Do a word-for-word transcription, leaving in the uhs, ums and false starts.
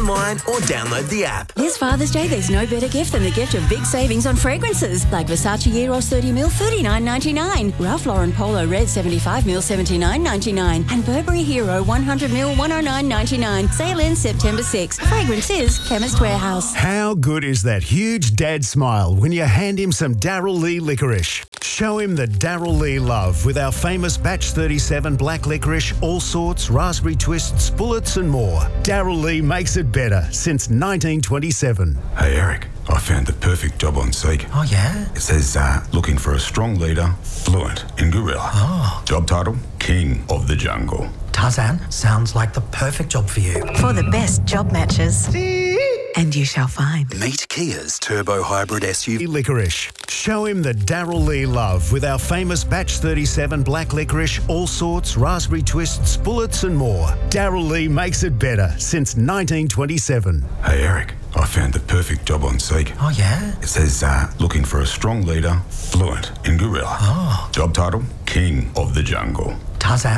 online or download the app. This Father's Day, there's no better gift than the gift of big savings on fragrances. Like Versace Eros thirty mil, thirty-nine ninety-nine. Ralph Lauren Polo Red seventy-five mil, seventy-nine ninety-nine. And Burberry Hero one hundred mil, one oh nine ninety-nine. Sale ends September sixth. Fragrances, Chemist Warehouse. How good is that huge dad smile when you hand him some Darryl Lee licorice? Show him the Darryl Lee love with our famous Batch thirty-seven black licorice, all sorts, raspberry twists, bullets and more. Darryl Lee makes it better since nineteen twenty-seven. Hey Eric, I found the perfect job on Seek. Oh yeah? It says uh, looking for a strong leader, fluent in gorilla. Oh. Job title, King of the Jungle. Tarzan, sounds like the perfect job for you. For the best job matches. And you shall find. Meet Kia's turbo hybrid S U V. Licorice. Show him the Darryl Lee love with our famous Batch thirty-seven black licorice, all sorts, raspberry twists, bullets and more. Darryl Lee makes it better since nineteen twenty-seven. Hey Eric, I found the perfect job on Seek. Oh yeah? It says uh, looking for a strong leader, fluent in gorilla. Oh. Job title, King of the Jungle. Tarzan,